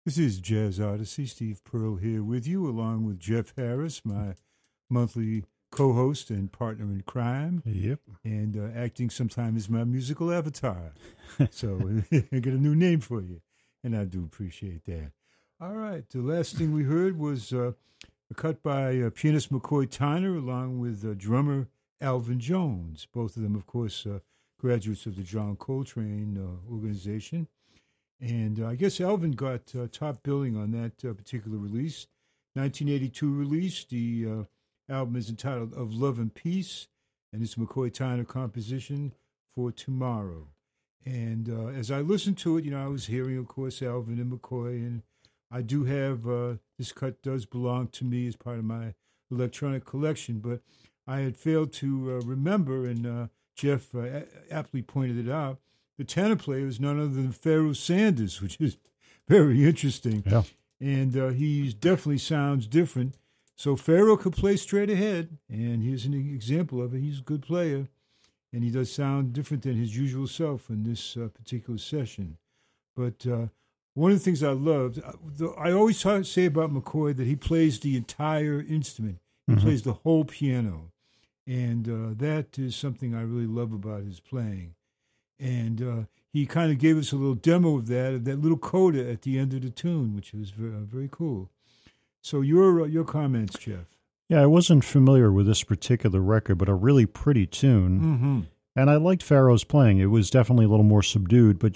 This is Jazz Odyssey. Steve Pearl here with you, along with Jeff Harris, my monthly co-host and partner in crime. Yep. And acting sometimes as my musical avatar. So I got a new name for you, and I do appreciate that. All right, the last thing we heard was a cut by pianist McCoy Tyner along with drummer Alvin Jones. Both of them, of course, graduates of the John Coltrane organization. And I guess Alvin got top billing on that particular release. 1982 release. The album is entitled Of Love and Peace, and it's a McCoy Tyner composition for Tomorrow. And as I listened to it, I was hearing, of course, Alvin and McCoy, and I do have, this cut does belong to me as part of my electronic collection, but I had failed to remember, and Jeff aptly pointed it out, the tenor player is none other than Pharoah Sanders, which is very interesting. Yeah. And he definitely sounds different. So Pharoah could play straight ahead, and here's an example of it. He's a good player, and he does sound different than his usual self in this particular session. But one of the things I loved, I always say about McCoy that he plays the entire instrument. He plays the whole piano, and that is something I really love about his playing. And he kind of gave us a little demo of that little coda at the end of the tune, which was very, very cool. So your comments, Jeff. Yeah, I wasn't familiar with this particular record, but a really pretty tune. Mm-hmm. And I liked Pharoah's playing. It was definitely a little more subdued, but,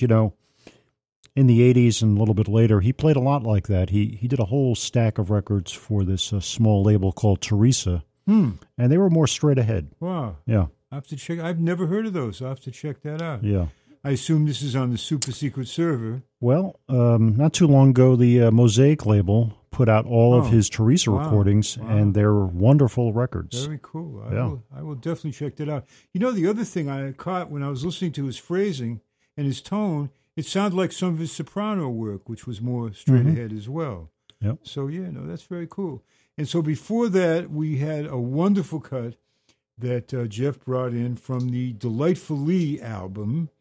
in the 80s and a little bit later, he played a lot like that. He did a whole stack of records for this small label called Teresa, and they were more straight ahead. Wow. Yeah. I have to check. I've never heard of those. I'll have to check that out. Yeah. I assume this is on the super secret server. Well, not too long ago, the Mosaic label put out all of his Teresa recordings, and they're wonderful records. Very cool. I will definitely check that out. The other thing I caught when I was listening to his phrasing and his tone, it sounded like some of his soprano work, which was more straight ahead as well. Yep. So, that's very cool. And so before that, we had a wonderful cut that Jeff brought in from the Delightfully album,